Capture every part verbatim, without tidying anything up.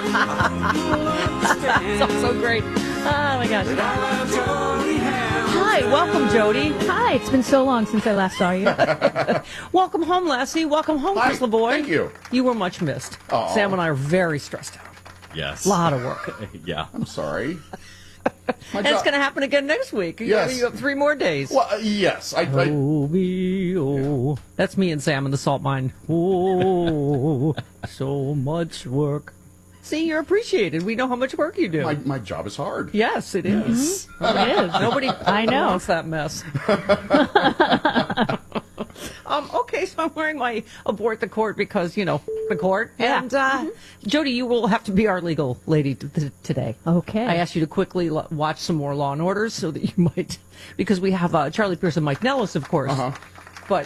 It's also great. Oh, my gosh. Hi, welcome, Jody. Hi, it's been so long since I last saw you. Welcome home, Lassie. Welcome home, Hi, Chris LeBoy. thank you. You were much missed. Aw. Sam and I are very stressed out. Yes. A lot of work. Yeah. I'm sorry. My And it's job- going to happen again next week. You- Yes. You have three more days. Well, uh, yes. I, I, Oh, me, oh. That's me and Sam in the salt mine. Oh, so much work. See, you're appreciated. We know how much work you do. my, my job is hard. Yes, it is. It is. Nobody I know. wants that mess. um, okay, so I'm wearing my abort the court because, you know, the court. Yeah. And, uh, Jody, you will have to be our legal lady t- t- today. Okay. I asked you to quickly l- watch some more Law and Orders so that you might, because we have uh, Charlie Pierce and Mike Nellis, of course. Uh-huh. But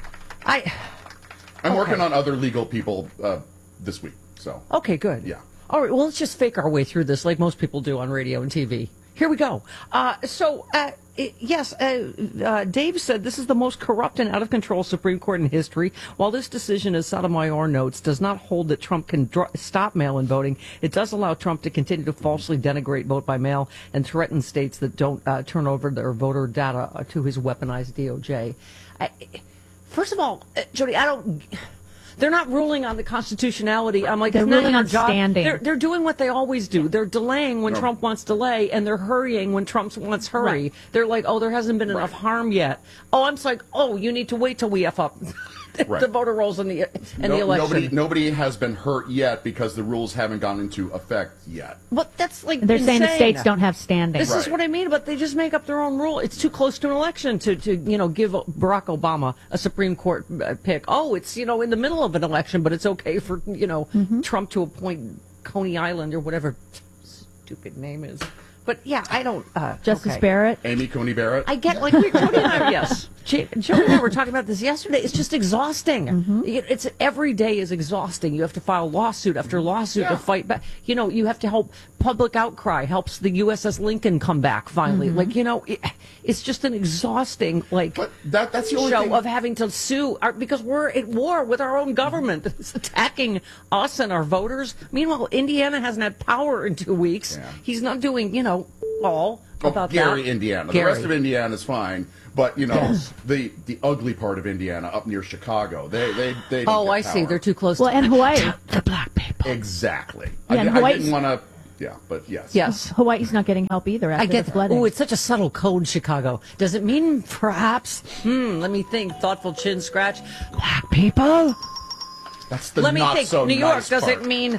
I, I'm Okay. working on other legal people uh, this week. So okay, good. Yeah. All right, well, let's just fake our way through this like most people do on radio and T V. Here we go. Uh, so, uh, it, yes, uh, uh, Dave said this is the most corrupt and out of control Supreme Court in history. While this decision, as Sotomayor notes, does not hold that Trump can dr- stop mail-in voting, it does allow Trump to continue to falsely denigrate vote by mail and threaten states that don't uh, turn over their voter data uh, to his weaponized D O J. I, first of all, uh, Jody, I don't... They're not ruling on the constitutionality. I'm like, They're it's not ruling your on job. standing. They're, they're doing what they always do. They're delaying when No. Trump wants delay, and they're hurrying when Trump wants hurry. Right. They're like, oh, there hasn't been enough Right. harm yet. Oh, I'm just like, oh, you need to wait till we F up Right. the voter rolls in the in no- the election. nobody nobody has been hurt yet because the rules haven't gone into effect yet. But that's like They're saying the insane. states don't have standing. This is Right. what I mean, but they just make up their own rule. It's too close to an election to, to you know, give Barack Obama a Supreme Court uh, pick. Oh, it's, you know, in the middle of an election, but it's okay for, you know, Trump to appoint Coney Island or whatever stupid name is. But, yeah, I don't... Uh, Justice okay. Barrett. Amy Coney Barrett. I get, like, we, Jody and I, yes. J- Jody and I were talking about this yesterday. It's just exhausting. It, it's every day is exhausting. You have to file lawsuit after lawsuit to Yeah. fight back. You know, you have to help public outcry helps the U S S Lincoln come back finally. Like, you know, it, it's just an exhausting, like, But that that's the only show thing. of having to sue our, because we're at war with our own government. It's attacking us and our voters. Meanwhile, Indiana hasn't had power in two weeks. Yeah. He's not doing, you know, all Oh, about Gary, that. Indiana. Gary. The rest of Indiana is fine, but you know the the ugly part of Indiana up near Chicago. They they they. Don't Oh, get I see. power. They're too close. Well, to and Hawaii. the black people. Exactly. Yeah, I, and di- I Hawaii's- didn't want to. Yeah, but yes. Yes. Hawaii's not getting help either after I get the that. flooding. Oh, it's such a subtle code, Chicago. Does it mean perhaps? Hmm. Let me think. Thoughtful chin scratch. Black people. That's the Let me not think. so New York. nice Does part. it mean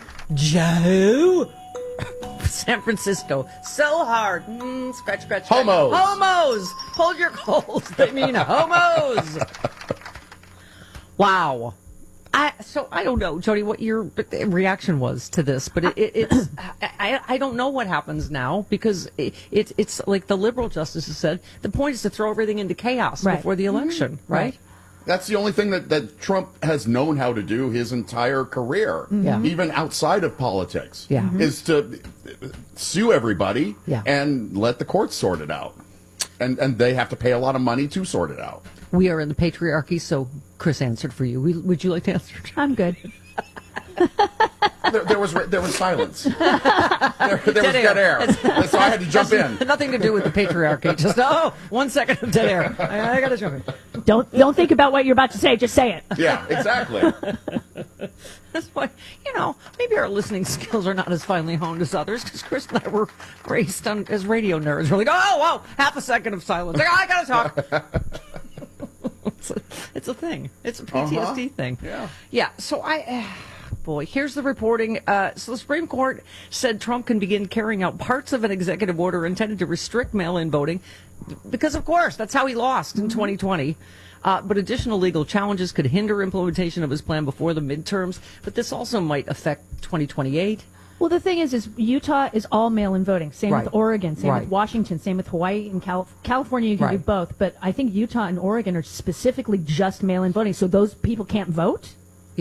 Joe? San Francisco. So hard. Mm, scratch, scratch, scratch. Homos. Homos. Hold your coals. They mean homos. Wow. I, so I don't know, Jody, what your reaction was to this, but it, it, it's I, I don't know what happens now because it, it, it's like the liberal justices said. The point is to throw everything into chaos Right. before the election, right? That's the only thing that, that Trump has known how to do his entire career, Yeah. even outside of politics, Yeah. Mhm. is to sue everybody Yeah. and let the courts sort it out. And and they have to pay a lot of money to sort it out. We are in the patriarchy, so Chris answered for you. We, would you like to answer? I'm good. There, there was there was silence. There, there was Dead dead air. air. So I had to jump in. Nothing to do with the patriarchy. Just, oh, one second of dead air. I, I got to jump in. Don't don't think about what you're about to say. Just say it. Yeah, exactly. That's why, you know, maybe our listening skills are not as finely honed as others because Chris and I were raised on, as radio nerds. We're like, oh, whoa, half a second of silence. Like, oh, I got to talk. it's, a, it's a thing. It's a P T S D Uh-huh. thing. Yeah. Yeah, so I... Boy, here's the reporting. Uh, so the Supreme Court said Trump can begin carrying out parts of an executive order intended to restrict mail-in voting because, of course, that's how he lost in twenty twenty. Uh, but additional legal challenges could hinder implementation of his plan before the midterms. But this also might affect twenty twenty-eight. Well, the thing is, is Utah is all mail-in voting. Same Right. with Oregon. Same Right. with Washington. Same with Hawaii and Cal- California. You can do Right. both. But I think Utah and Oregon are specifically just mail-in voting. So those people can't vote. Yeah.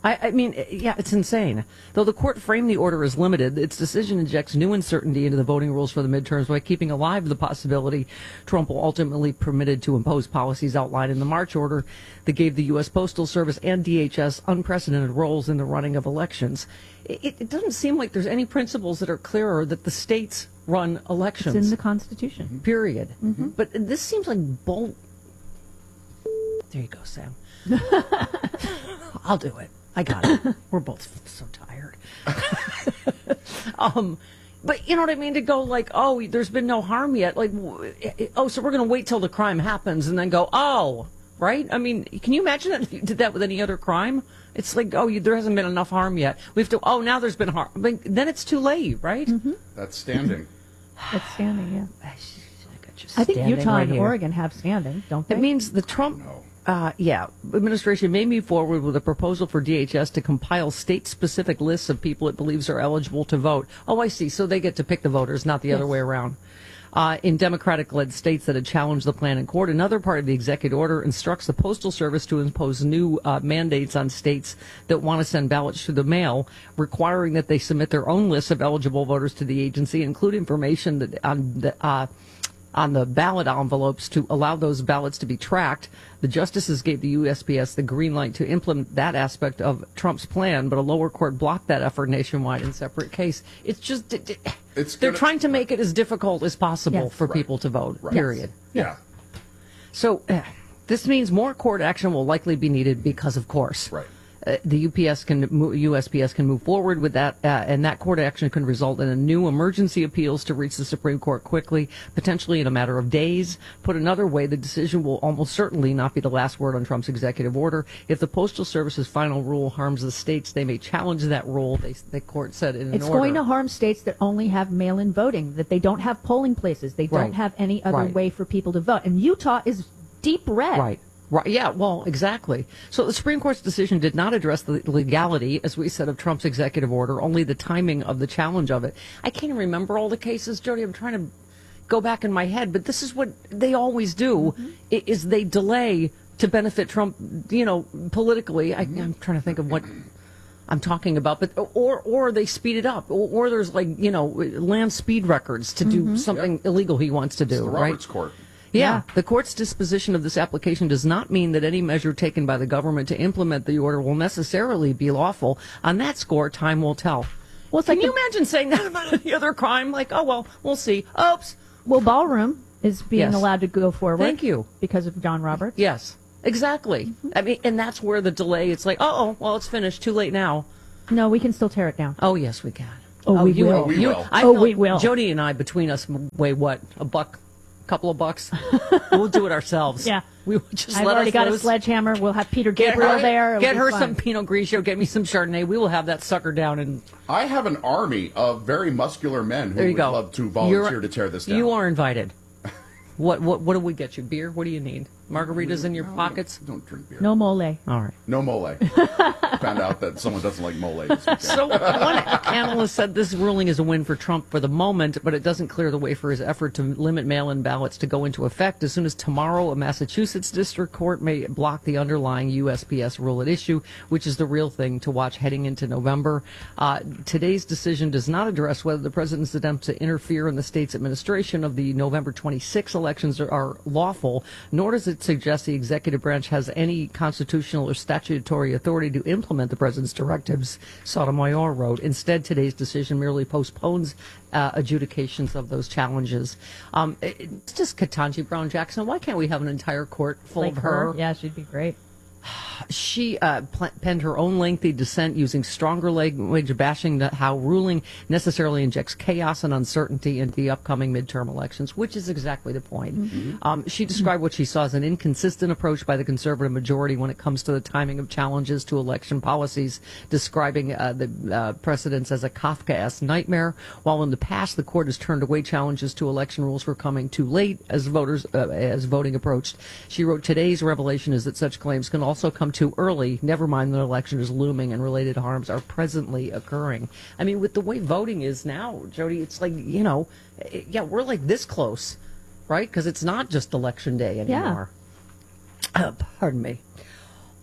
I, I mean, yeah, it's insane. Though the court framed the order as limited, its decision injects new uncertainty into the voting rules for the midterms by keeping alive the possibility Trump will ultimately be permitted to impose policies outlined in the March order that gave the U S. Postal Service and D H S unprecedented roles in the running of elections. It, it doesn't seem like there's any principles that are clearer that the states run elections. It's in the Constitution. Period. Mm-hmm. But this seems like bull. There you go, Sam. I'll do it. I got it. We're both so tired. um, but you know what I mean? To go like, oh, there's been no harm yet. Like, oh, so we're going to wait till the crime happens and then go, oh, right? I mean, can you imagine that if you did that with any other crime? It's like, oh, you, there hasn't been enough harm yet. We have to, oh, now there's been harm. But then it's too late, right? Mm-hmm. That's standing. It's standing, yeah. I, got you I think standing Utah right and here. Oregon have standing, don't they? It means the Trump, No. uh, yeah, administration may move forward with a proposal for D H S to compile state-specific lists of people it believes are eligible to vote. Oh, I see. So they get to pick the voters, not the Yes. other way around. Uh, in Democratic-led states that had challenged the plan in court, another part of the executive order instructs the Postal Service to impose new uh, mandates on states that want to send ballots through the mail, requiring that they submit their own lists of eligible voters to the agency, include information that on the uh, on the ballot envelopes to allow those ballots to be tracked. The justices gave the U S P S the green light to implement that aspect of Trump's plan, but a lower court blocked that effort nationwide in separate case. It's just it, it, It's they're gonna- trying to make it as difficult as possible Yes. for Right. people to vote. Right. Period. Yeah. So uh, this means more court action will likely be needed because, of course, Right. uh, the U P S can mo- U S P S can move forward with that, uh, and that court action can result in a new emergency appeals to reach the Supreme Court quickly, potentially in a matter of days. Put another way, the decision will almost certainly not be the last word on Trump's executive order. If the Postal Service's final rule harms the states, they may challenge that rule. They, the court said in an It's order. going to harm states that only have mail-in voting, that they don't have polling places, they don't Right. have any other Right. way for people to vote. And Utah is deep red. Right. Right. Yeah. Well, exactly. So the Supreme Court's decision did not address the legality, as we said, of Trump's executive order, only the timing of the challenge of it. I can't remember all the cases, Jody. I'm trying to go back in my head, but this is what they always do: Mm-hmm. i- is they delay to benefit Trump, you know, politically. I, I'm trying to think of what I'm talking about, but or or they speed it up, or, or there's like you know land speed records to do Mm-hmm. something Yep. illegal he wants to do, The right? Roberts Court. Yeah. Yeah. The court's disposition of this application does not mean that any measure taken by the government to implement the order will necessarily be lawful. On that score, time will tell. Well, it's Can like you the- imagine saying that about any other crime? Like, oh, well, we'll see. Oops. Well, ballroom is being Yes. allowed to go forward. Thank you. Because of John Roberts. Yes, exactly. I mean, and that's where the delay, it's like, oh, well, it's finished. Too late now. No, we can still tear it down. Oh, yes, we can. Oh, we you, will. Oh, we you- will. I Oh, feel we like will. Jody and I, between us, weigh what? A buck? Couple of bucks? We'll do it ourselves. Yeah. We will just I've let already us got a loose. sledgehammer. We'll have Peter Get Gabriel her, there. It'll get be her fun. some Pinot Grigio. Get me some Chardonnay. We will have that sucker down. And I have an army of very muscular men who there you would go. love to volunteer You're- to tear this down. You are invited. What what what do we get you? Beer? What do you need? Margaritas in your No, pockets? Don't drink beer. No mole. All right. No mole. Found out that someone doesn't like mole this weekend. So one analyst said this ruling is a win for Trump for the moment, but it doesn't clear the way for his effort to limit mail-in ballots to go into effect. As soon as tomorrow, a Massachusetts district court may block the underlying U S P S rule at issue, which is the real thing to watch heading into November. Uh, today's decision does not address whether the president's attempts to interfere in the state's administration of the November twenty-sixth elections are, are lawful, nor does it suggest the executive branch has any constitutional or statutory authority to implement the president's directives, Sotomayor wrote. Instead, today's decision merely postpones uh, adjudications of those challenges. Um, it- it's just Ketanji Brown Jackson. Why can't we have an entire court full Like of her? Yeah, she'd be great. She uh, pl- penned her own lengthy dissent using stronger language, bashing the, how ruling necessarily injects chaos and uncertainty into the upcoming midterm elections, which is exactly the point. Mm-hmm. Um, she described what she saw as an inconsistent approach by the conservative majority when it comes to the timing of challenges to election policies, describing uh, the uh, precedents as a Kafkaesque nightmare. While in the past the court has turned away challenges to election rules for coming too late as voters uh, as voting approached. She wrote, "Today's revelation is that such claims can also come too early, never mind that an election is looming and related harms are presently occurring." I mean, with the way voting is now, Jody, it's like, you know, eh, yeah, we're like this close, right? Because it's not just election day anymore. Uh, pardon me.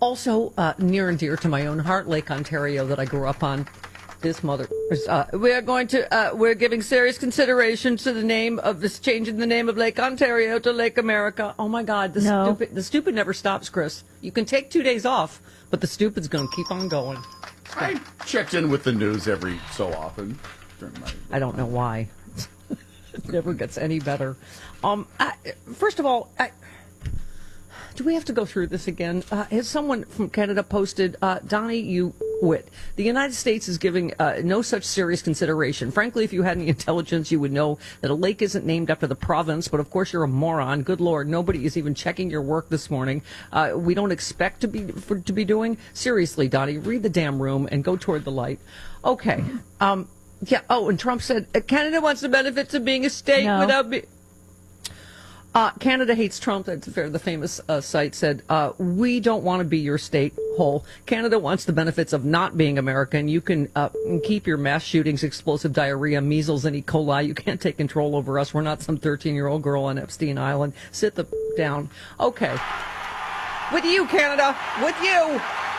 Also, uh, near and dear to my own heart, Lake Ontario that I grew up on. This mother, uh, we are going to, uh, we're giving serious consideration to the name of this, changing the name of Lake Ontario to Lake America. Oh my God, the No. stupid, the stupid never stops, Chris. You can take two days off, but the stupid's going to keep on going. I checked in with the news every so often. during my- I don't know why. It never gets any better. Um, I, first of all, I, do we have to go through this again? Uh, has someone from Canada posted, uh, Donnie, you wit. The United States is giving uh, no such serious consideration. Frankly, if you had any intelligence, you would know that a lake isn't named after the province, but of course you're a moron. Good Lord, nobody is even checking your work this morning. Uh, we don't expect to be for, to be doing. Seriously, Donnie, read the damn room and go toward the light. Okay. Um, yeah, oh, and Trump said, uh, Canada wants the benefits of being a state No. without being... Uh, Canada hates Trump. That's fair. The famous uh, site said, uh, "We don't want to be your state hole. Canada wants the benefits of not being American. You can uh, keep your mass shootings, explosive diarrhea, measles, and E. coli. You can't take control over us. We're not some thirteen-year-old girl on Epstein Island. Sit the down. Okay, with you, Canada. With you.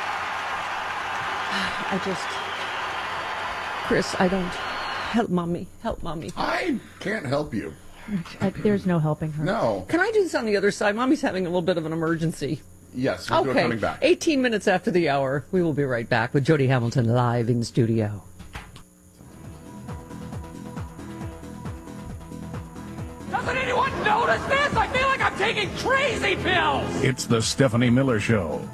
I just, Chris. I don't. Help, mommy. Help, mommy. I can't help you. I, there's no helping her. No. Can I do this on the other side? Mommy's having a little bit of an emergency. Yes, we'll do it Okay, coming back. eighteen minutes after the hour, we will be right back with Jody Hamilton live in studio. Doesn't anyone notice this? I feel like I'm taking crazy pills! It's the Stephanie Miller Show.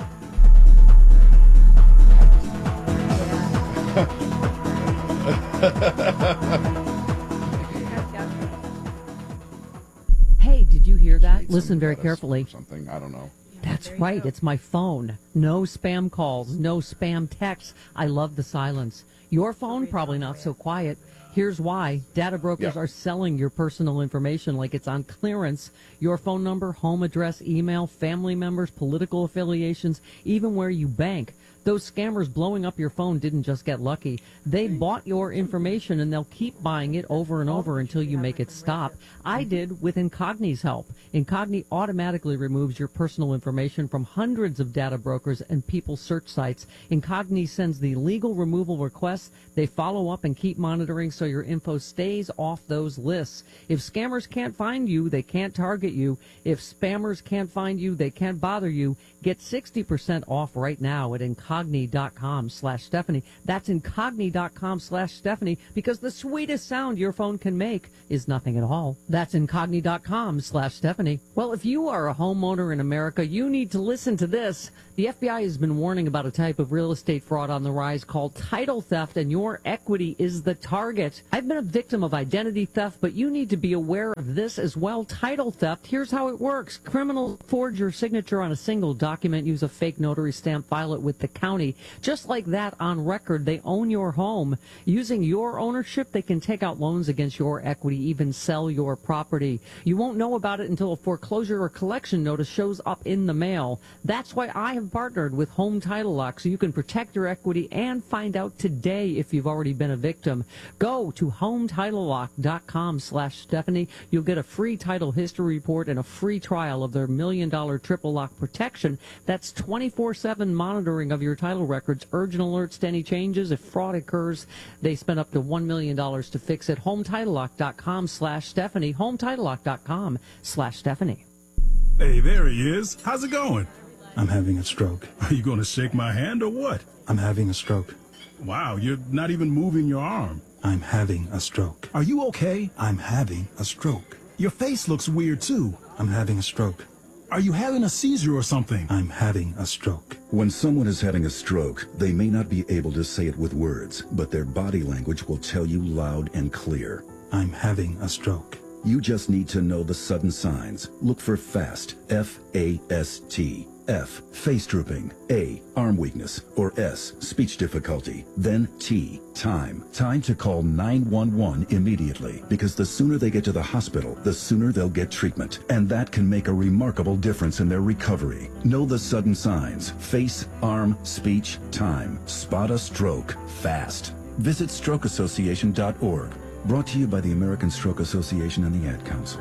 Hey, did you hear that? Need Listen some very lettuce carefully. or Something, I don't know. That's right. It's my phone. No spam calls, no spam texts. I love the silence. Your phone, probably not so quiet. Here's why. Data brokers Yeah. are selling your personal information like it's on clearance. Your phone number, home address, email, family members, political affiliations, even where you bank. Those scammers blowing up your phone didn't just get lucky. They bought your information and they'll keep buying it over and over until you make it stop. I did with Incogni's help. Incogni automatically removes your personal information from hundreds of data brokers and people's search sites. Incogni sends the legal removal requests. They follow up and keep monitoring so your info stays off those lists. If scammers can't find you, they can't target you. If spammers can't find you, they can't bother you. Get sixty percent off right now at incogni.com slash Stephanie. That's incogni.com slash Stephanie because the sweetest sound your phone can make is nothing at all. That's incogni.com slash Stephanie. Well, if you are a homeowner in America, you need to listen to this. The F B I has been warning about a type of real estate fraud on the rise called title theft, and your equity is the target. I've been a victim of identity theft, but you need to be aware of this as well. Title theft, here's how it works. Criminals forge your signature on a single document, use a fake notary stamp, file it with the county. Just like that, on record, they own your home. Using your ownership, they can take out loans against your equity, even sell your property. You won't know about it until a foreclosure or collection notice shows up in the mail. That's why I have partnered with Home Title Lock so you can protect your equity and find out today if you've already been a victim. Go to hometitlelock.com slash Stephanie. You'll get a free title history report and a free trial of their million dollar triple lock protection. That's twenty-four seven monitoring of your title records, urgent alerts to any changes. If fraud occurs, they spend up to one million dollars to fix it. hometitlelock.com slash Stephanie. hometitlelock.com slash Stephanie. Hey, there he is. How's it going? I'm having a stroke. Are you going to shake my hand or what? I'm having a stroke. Wow, you're not even moving your arm. I'm having a stroke. Are you okay? I'm having a stroke. Your face looks weird, too. I'm having a stroke. Are you having a seizure or something? I'm having a stroke. When someone is having a stroke, they may not be able to say it with words, but their body language will tell you loud and clear. I'm having a stroke. You just need to know the sudden signs. Look for FAST, F A S T. F, face drooping. A, arm weakness. Or S, speech difficulty. Then T, time. Time to call nine one one immediately, because the sooner they get to the hospital, the sooner they'll get treatment. And that can make a remarkable difference in their recovery. Know the sudden signs. Face, arm, speech, time. Spot a stroke fast. Visit stroke association dot org. Brought to you by the American Stroke Association and the Ad Council.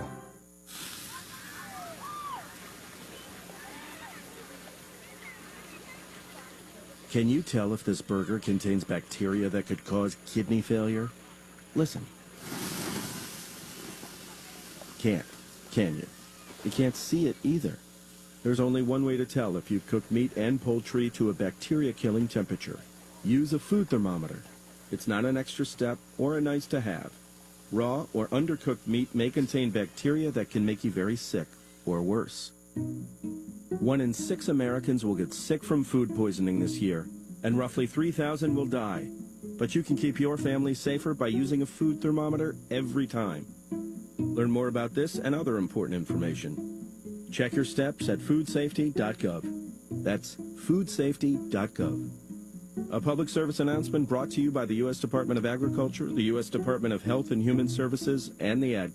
Can you tell if this burger contains bacteria that could cause kidney failure? Listen. Can't, can you? You can't see it either. There's only one way to tell if you've cooked meat and poultry to a bacteria-killing temperature. Use a food thermometer. It's not an extra step or a nice to have. Raw or undercooked meat may contain bacteria that can make you very sick, or worse. One in six Americans will get sick from food poisoning this year, and roughly three thousand will die. But you can keep your family safer by using a food thermometer every time. Learn more about this and other important information. Check your steps at food safety dot gov. That's food safety dot gov. A public service announcement brought to you by the U S Department of Agriculture, the U S Department of Health and Human Services, and the Ad